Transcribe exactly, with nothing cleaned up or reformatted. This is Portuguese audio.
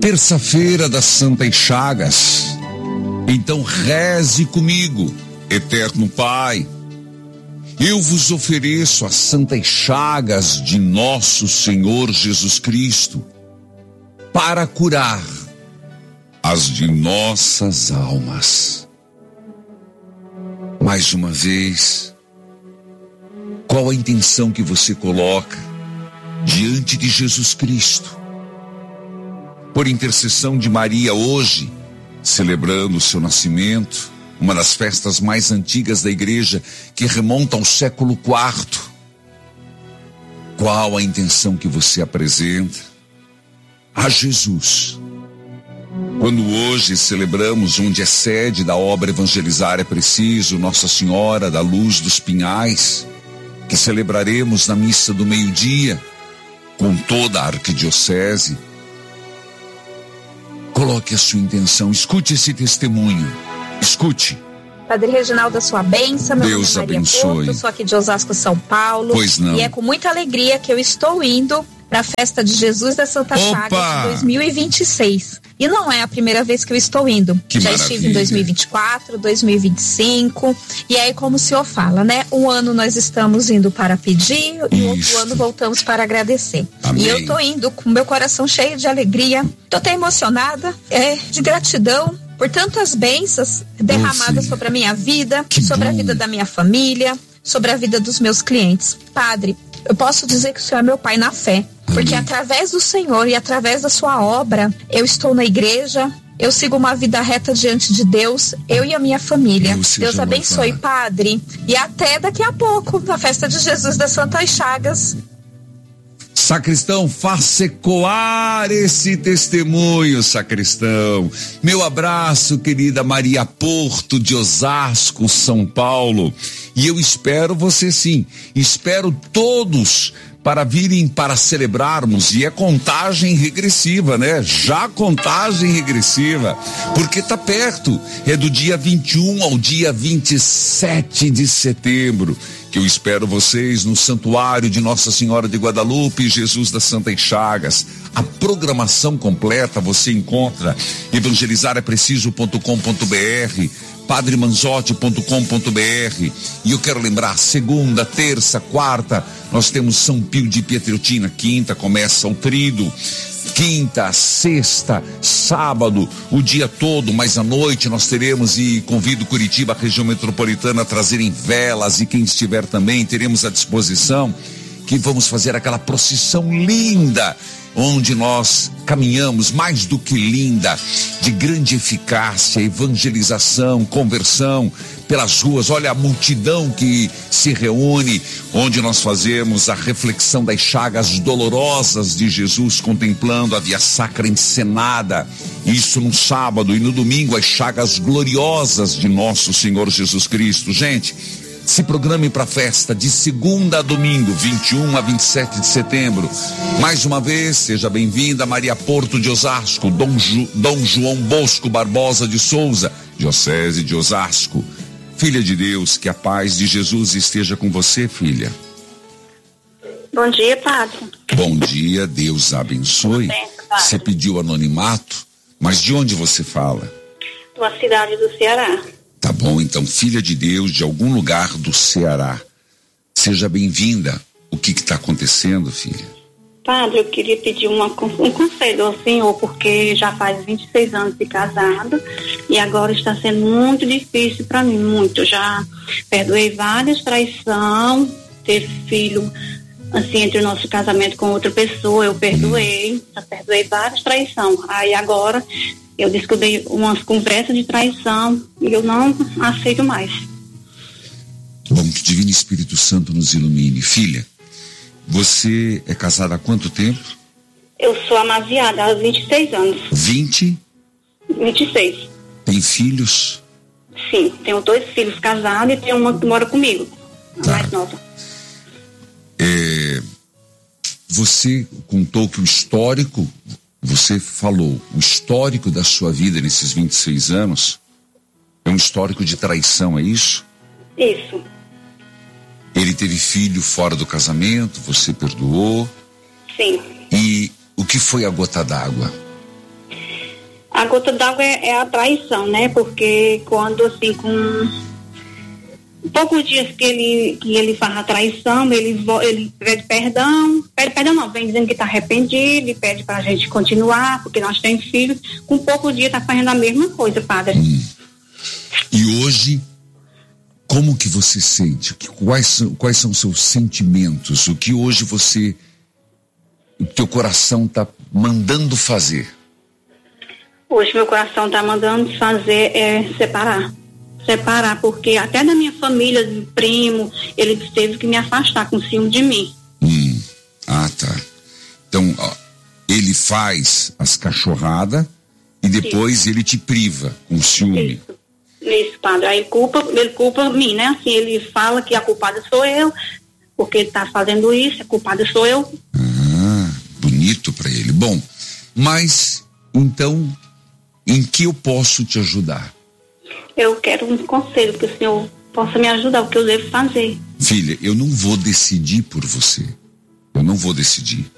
terça-feira das Santas Chagas. Então reze comigo, eterno Pai. Eu vos ofereço as Santas Chagas de nosso Senhor Jesus Cristo para curar as de nossas almas. Mais uma vez, qual a intenção que você coloca diante de Jesus Cristo? Por intercessão de Maria hoje, celebrando o seu nascimento, uma das festas mais antigas da igreja que remonta ao século quarto. Qual a intenção que você apresenta a Jesus? Quando hoje celebramos onde é sede da obra Evangelizar é Preciso, Nossa Senhora da Luz dos Pinhais, que celebraremos na missa do meio-dia, com toda a arquidiocese, coloque a sua intenção, escute esse testemunho, escute. Padre Reginaldo, a sua bênção, meu Deus nome é Maria abençoe. Porto, sou aqui de Osasco, São Paulo. Pois não. E é com muita alegria que eu estou indo para a festa de Jesus da Santa Chaga de dois mil e vinte e seis. E não é a primeira vez que eu estou indo. Que Já maravilha. estive em dois mil e vinte e quatro, dois mil e vinte e cinco. E aí, como o senhor fala, né? Um ano nós estamos indo para pedir e o outro ano voltamos para agradecer. Amém. E eu estou indo com meu coração cheio de alegria. Estou até emocionada, é, de gratidão por tantas bênçãos derramadas Sim. sobre a minha vida, Que sobre bom. a vida da minha família, sobre a vida dos meus clientes. Padre, eu posso dizer que o Senhor é meu pai na fé, porque Amém. através do Senhor e através da sua obra, eu estou na igreja, eu sigo uma vida reta diante de Deus, eu e a minha família. Deus seja Deus abençoe, louvado. Padre. E até daqui a pouco, na festa de Jesus das Santas Chagas. Sacristão, faça ecoar esse testemunho, sacristão. Meu abraço, querida Maria Porto, de Osasco, São Paulo. E eu espero você sim, espero todos para virem para celebrarmos, e é contagem regressiva, né? Já contagem regressiva, porque tá perto, é do dia vinte e um ao dia vinte e sete de setembro, que eu espero vocês no Santuário de Nossa Senhora de Guadalupe, Jesus das Santas Chagas. A programação completa você encontra evangelizar é preciso ponto com ponto br, padre manzotti ponto com ponto br. E eu quero lembrar, segunda, terça, quarta, nós temos São Pio de Pietreutina, quinta começa o trido, quinta, sexta, sábado, o dia todo, mas à noite nós teremos, e convido Curitiba, a região metropolitana, a trazerem velas, e quem estiver também, teremos à disposição, que vamos fazer aquela procissão linda, onde nós caminhamos, mais do que linda, de grande eficácia, evangelização, conversão pelas ruas. Olha a multidão que se reúne, onde nós fazemos a reflexão das chagas dolorosas de Jesus, contemplando a via sacra encenada, isso no sábado, e no domingo as chagas gloriosas de nosso Senhor Jesus Cristo. Gente, se programe para a festa de segunda a domingo, vinte e um a vinte e sete de setembro. Mais uma vez, seja bem-vinda, Maria Porto de Osasco, Dom, Ju, Dom João Bosco Barbosa de Souza, Diocese de Osasco. Filha de Deus, que a paz de Jesus esteja com você, filha. Bom dia, padre. Bom dia, Deus abençoe. Bem, padre. Você pediu anonimato, mas de onde você fala? De uma cidade do Ceará. Tá bom, então, filha de Deus, de algum lugar do Ceará. Seja bem-vinda. O que está acontecendo, filha? Padre, eu queria pedir uma, um conselho ao senhor, porque já faz vinte e seis anos de casado e agora está sendo muito difícil para mim, muito. Eu já perdoei várias traições, teve filho, assim, entre o nosso casamento com outra pessoa, eu perdoei, já perdoei várias traições. Aí agora eu descobri umas conversas de traição e eu não aceito mais. Bom, que o Divino Espírito Santo nos ilumine. Filha, você é casada há quanto tempo? Eu sou amasiada há vinte e seis anos. vinte? vinte e seis. Tem filhos? Sim, tenho dois filhos casados e tenho uma que mora comigo, a Tá. mais nova. É, você contou que o histórico, você falou, o histórico da sua vida nesses vinte e seis anos é um histórico de traição, é isso? Isso. Ele teve filho fora do casamento, você perdoou. Sim. E o que foi a gota d'água? A gota d'água é, é a traição, né? Porque quando, assim, com poucos dias que ele, que ele faz a traição, ele, ele pede perdão, pede perdão não, vem dizendo que está arrependido e pede para a gente continuar, porque nós temos filhos. Com poucos dias está fazendo a mesma coisa, padre. Hum. E hoje, como que você sente? Quais são, quais são os seus sentimentos? O que hoje você, o teu coração está mandando fazer? Hoje meu coração está mandando fazer é separar. Separar, porque até da minha família, do primo, ele teve que me afastar com ciúme de mim. Hum. Ah, tá. Então, ó, ele faz as cachorradas e depois Isso. ele te priva com ciúme. Isso. Isso, padre. Aí ele culpa, ele culpa mim, né? Assim, ele fala que a culpada sou eu, porque ele tá fazendo isso, a culpada sou eu. Ah, bonito pra ele. Bom, mas, então, em que eu posso te ajudar? Eu quero um conselho, que o senhor possa me ajudar, o que eu devo fazer. Filha, eu não vou decidir por você. Eu não vou decidir.